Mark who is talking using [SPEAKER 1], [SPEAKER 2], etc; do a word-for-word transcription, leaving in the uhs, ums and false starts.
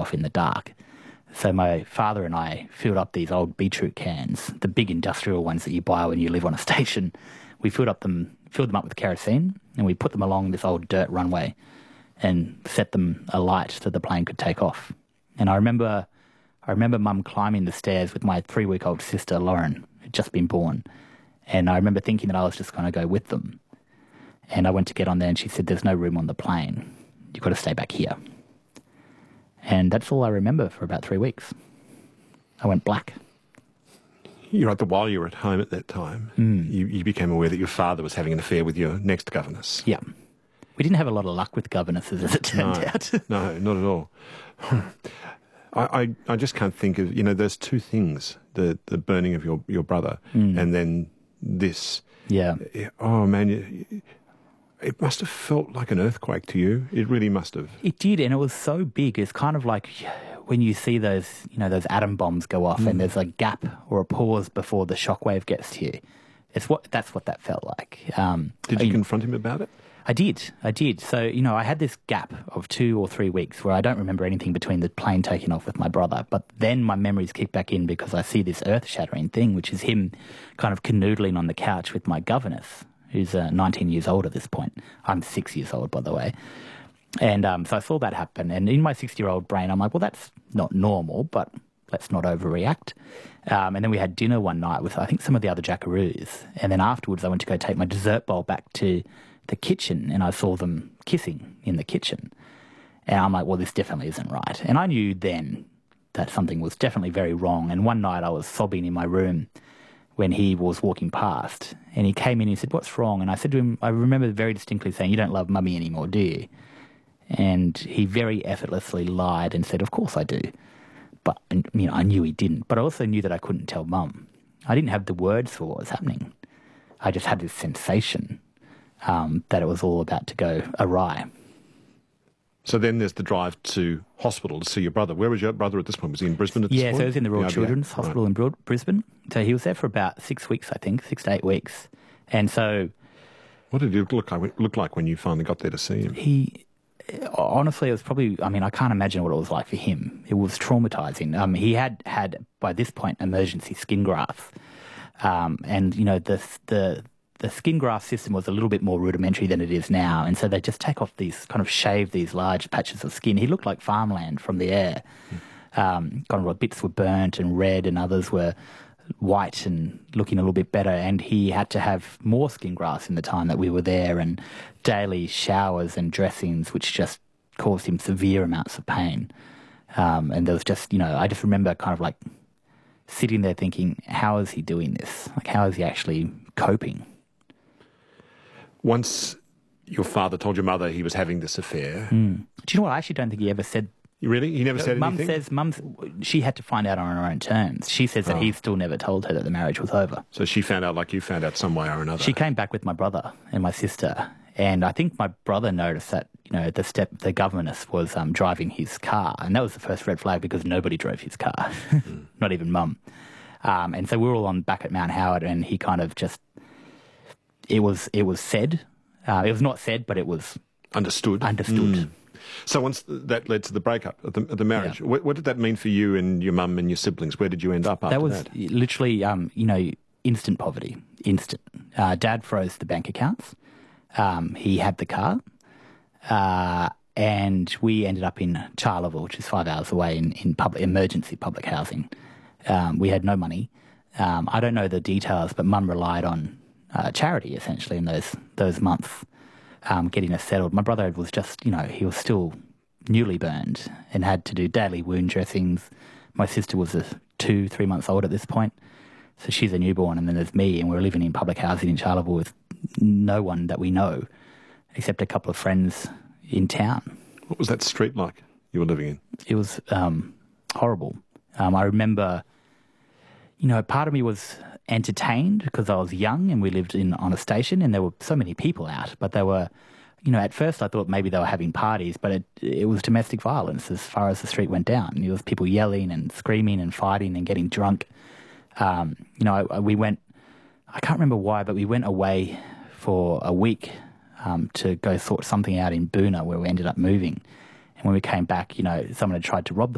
[SPEAKER 1] off in the dark. So my father and I filled up these old beetroot cans, the big industrial ones that you buy when you live on a station. We filled up them, filled them up with kerosene, and we put them along this old dirt runway and set them alight so the plane could take off. And I remember, I remember Mum climbing the stairs with my three-week-old sister Lauren, who'd just been born. And I remember thinking that I was just going to go with them. And I went to get on there, and she said, "There's no room on the plane. You've got to stay back here." And that's all I remember for about three weeks. I went black.
[SPEAKER 2] You're right, that while you were at home at that time, mm. you, you became aware that your father was having an affair with your next governess.
[SPEAKER 1] Yeah. We didn't have a lot of luck with governesses, as it turned
[SPEAKER 2] no,
[SPEAKER 1] out.
[SPEAKER 2] No, not at all. I, I, I just can't think of, you know, there's two things, the, the burning of your, your brother mm. and then this.
[SPEAKER 1] Yeah.
[SPEAKER 2] Oh, man, you, it must have felt like an earthquake to you. It really must have.
[SPEAKER 1] It did, and it was so big. It's kind of like when you see those, you know, those atom bombs go off, mm. and there's a gap or a pause before the shockwave gets to you. It's what that's what that felt like. Um,
[SPEAKER 2] did you
[SPEAKER 1] I,
[SPEAKER 2] confront him about it?
[SPEAKER 1] I did. I did. So, you know, I had this gap of two or three weeks where I don't remember anything between the plane taking off with my brother. But then my memories kick back in because I see this earth-shattering thing, which is him kind of canoodling on the couch with my governess, who's uh, nineteen years old at this point. I'm six years old, by the way. And um, so I saw that happen. And in my six-year-old brain, I'm like, well, that's not normal, but let's not overreact. Um, and then we had dinner one night with, I think, some of the other jackaroos. And then afterwards, I went to go take my dessert bowl back to the kitchen, and I saw them kissing in the kitchen. And I'm like, well, this definitely isn't right. And I knew then that something was definitely very wrong. And one night I was sobbing in my room when he was walking past, and he came in and he said, "What's wrong?" And I said to him, I remember very distinctly saying, "You don't love Mummy anymore, do you?" And he very effortlessly lied and said, "Of course I do." But, you know, I knew he didn't. But I also knew that I couldn't tell Mum. I didn't have the words for what was happening. I just had this sensation um, that it was all about to go awry.
[SPEAKER 2] So then there's the drive to hospital to see your brother. Where was your brother at this point? Was he in Brisbane at this
[SPEAKER 1] yeah,
[SPEAKER 2] point?
[SPEAKER 1] Yeah, so he was in the Royal
[SPEAKER 2] the
[SPEAKER 1] Children's Hospital right. in Bro- Brisbane. So he was there for about six weeks, I think, six to eight weeks. And so...
[SPEAKER 2] What did it look like, look like when you finally got there to see him?
[SPEAKER 1] He... Honestly, it was probably... I mean, I can't imagine what it was like for him. It was traumatising. Um, he had had, by this point, emergency skin grafts. Um, and, you know, the the... the skin graft system was a little bit more rudimentary than it is now, and so they just take off these, kind of shave these large patches of skin. He looked like farmland from the air. Mm. Um, kind of like bits were burnt and red, and others were white and looking a little bit better, and he had to have more skin grafts in the time that we were there, and daily showers and dressings, which just caused him severe amounts of pain. Um, and there was just, you know, I just remember kind of like sitting there thinking, how is he doing this? Like, how is he actually coping?
[SPEAKER 2] Once your father told your mother he was having this affair...
[SPEAKER 1] Mm. Do you know what? I actually don't think he ever said...
[SPEAKER 2] Really? He never said
[SPEAKER 1] Mum
[SPEAKER 2] anything?
[SPEAKER 1] says, Mum, she had to find out on her own terms. She says that oh. he still never told her that the marriage was over.
[SPEAKER 2] So she found out like you found out some way or another?
[SPEAKER 1] She came back with my brother and my sister, and I think my brother noticed that, you know, the step the governess was um, driving his car, and that was the first red flag because nobody drove his car, mm. not even Mum. Um, and so we were all on back at Mount Howard, and he kind of just... It was it was said. Uh, it was not said, but it was...
[SPEAKER 2] Understood.
[SPEAKER 1] Understood.
[SPEAKER 2] Mm. So once that led to the breakup of the, of the marriage, yeah. what, what did that mean for you and your mum and your siblings? Where did you end up after that?
[SPEAKER 1] That was
[SPEAKER 2] that?
[SPEAKER 1] literally, um, you know, instant poverty. Instant. Uh, Dad froze the bank accounts. Um, he had the car. Uh, and we ended up in Charleville, which is five hours away, in, in public emergency public housing. Um, we had no money. Um, I don't know the details, but Mum relied on uh, charity, essentially, in those those months. Um, getting us settled. My brother was just, you know, he was still newly burned and had to do daily wound dressings. My sister was a two, three months old at this point, so she's a newborn, and then there's me, and we're living in public housing in Charleville with no one that we know, except a couple of friends in town.
[SPEAKER 2] What was that street like you were living in?
[SPEAKER 1] It was um, horrible. Um, I remember, you know, part of me was entertained because I was young and we lived in on a station and there were so many people out, but they were, you know, at first I thought maybe they were having parties, but it it was domestic violence as far as the street went down. There was people yelling and screaming and fighting and getting drunk. Um, you know, I, we went, I can't remember why, but we went away for a week um, to go sort something out in Boona where we ended up moving. And when we came back, you know, someone had tried to rob the